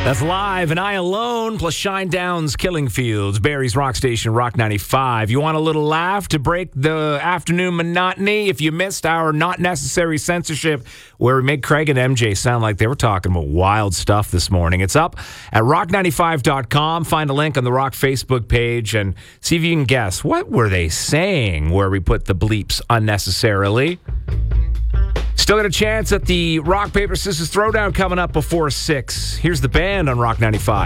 That's Live and I Alone plus Shinedown's Killing Fields, Barry's Rock Station, Rock 95. You want a little laugh to break the afternoon monotony? If you missed our Not Necessary Censorship, where we made Craig and MJ sound like they were talking about wild stuff this morning, it's up at rock95.com. Find a link on the Rock Facebook page and see if you can guess, what were they saying where we put the bleeps unnecessarily? Still got a chance at the Rock, Paper, Scissors Throwdown coming up before 6. Here's the band on Rock 95.